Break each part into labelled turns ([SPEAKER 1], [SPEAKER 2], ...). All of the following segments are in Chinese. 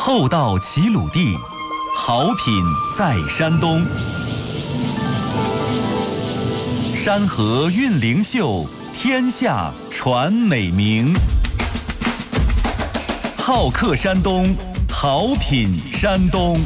[SPEAKER 1] 厚道齐鲁地，好品在山东。山河韵灵秀，天下传美名。好客山东，好品山东。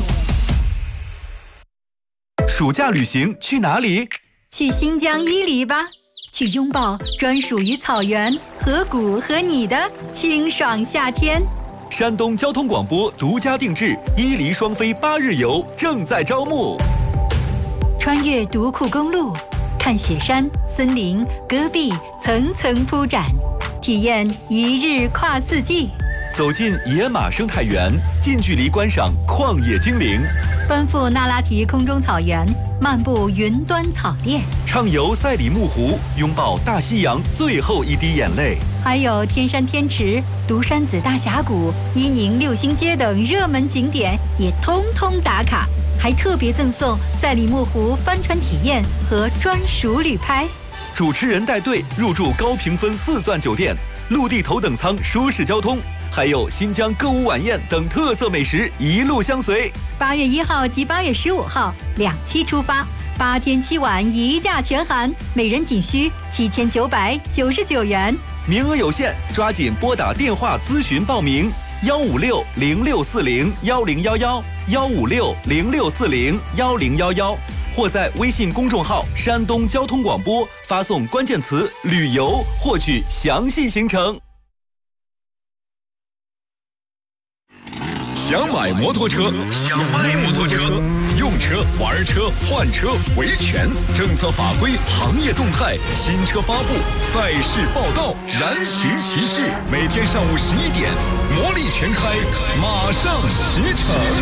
[SPEAKER 1] 暑假旅行去哪里？
[SPEAKER 2] 去新疆伊犁吧，去拥抱专属于草原、河谷和你的清爽夏天。
[SPEAKER 1] 山东交通广播独家定制伊犁双飞8日游正在招募。
[SPEAKER 2] 穿越独库公路，看雪山、森林、戈壁层层铺展，体验一日跨四季。
[SPEAKER 1] 走进野马生态园，近距离观赏旷野精灵。
[SPEAKER 2] 奔赴那拉提空中草原，漫步云端草甸，
[SPEAKER 1] 畅游赛里木湖，拥抱大西洋最后一滴眼泪。
[SPEAKER 2] 还有天山天池、独山子大峡谷、伊宁六星街等热门景点也通通打卡，还特别赠送赛里木湖帆船体验和专属旅拍。
[SPEAKER 1] 主持人带队入住高评分4钻酒店，陆地头等舱舒适交通，还有新疆歌舞晚宴等特色美食一路相随。
[SPEAKER 2] 8月1号及8月15号2期出发，8天7晚1价全含，每人仅需7999元。
[SPEAKER 1] 名额有限，抓紧拨打电话咨询报名：15606401011，15606401011，或在微信公众号山东交通广播发送关键词旅游，获取详细行程。
[SPEAKER 3] 想买摩托车，用车、玩车、换车、维权，政策法规、行业动态、新车发布、赛事报道，燃情骑士，每天上午11点，魔力全开，马上驰骋。